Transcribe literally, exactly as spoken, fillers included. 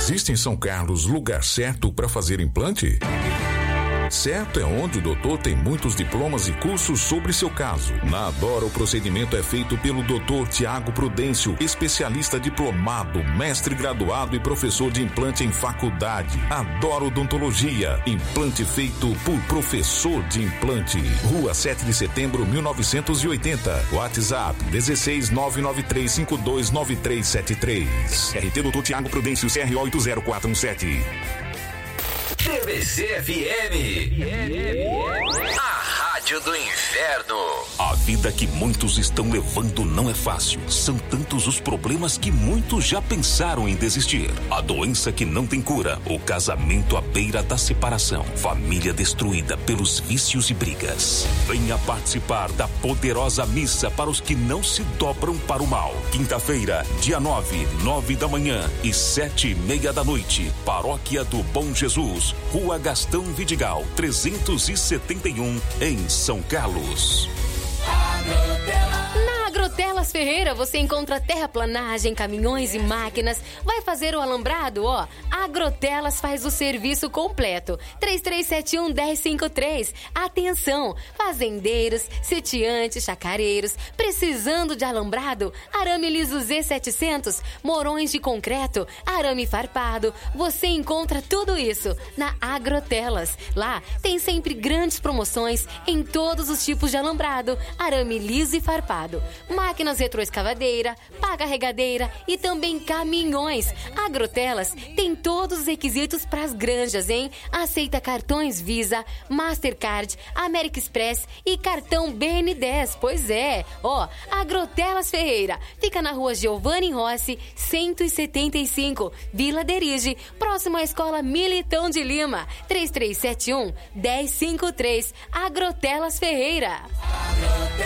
Existe em São Carlos lugar certo para fazer implante? Certo é onde o doutor tem muitos diplomas e cursos sobre seu caso. Na Adora, o procedimento é feito pelo doutor Tiago Prudêncio, especialista diplomado, mestre graduado e professor de implante em faculdade. Adora Odontologia, implante feito por professor de implante. Rua sete de setembro, mil novecentos e oitenta. WhatsApp dezesseis nove nove três cinco dois nove três sete três. R T doutor Tiago Prudêncio, C R O oito zero quatro um sete. T B C F M, a rádio do inferno. A vida que muitos estão levando não é fácil. São tantos os problemas que muitos já pensaram em desistir. A doença que não tem cura, o casamento à beira da separação, família destruída pelos vícios e brigas. Venha participar da poderosa missa para os que não se dobram para o mal. Quinta-feira, dia nove, nove da manhã e sete e meia da noite. Paróquia do Bom Jesus, Rua Gastão Vidigal, trezentos e setenta e um, em São Carlos. Na Agrotelas Ferreira você encontra terraplanagem, caminhões e máquinas. Vai fazer o alambrado? Ó, Agrotelas faz o serviço completo. três três sete um, um zero cinco três. Atenção, fazendeiros, sitiantes, chacareiros, precisando de alambrado? Arame liso Z setecentos, morões de concreto, arame farpado. Você encontra tudo isso na Agrotelas. Lá tem sempre grandes promoções em todos os tipos de alambrado, arame liso e farpado, máquinas retroescavadeira, pá carregadeira e também caminhões. Agrotelas tem todos os requisitos para as granjas, hein? Aceita cartões Visa, Mastercard, American Express e cartão B N dez. Pois é, ó, Agrotelas Ferreira fica na rua Giovanni Rossi, cento e setenta e cinco, Vila Derige, próximo à Escola Militão de Lima. Três três sete um, um zero cinco três. Agrotelas Ferreira. Agrotelas.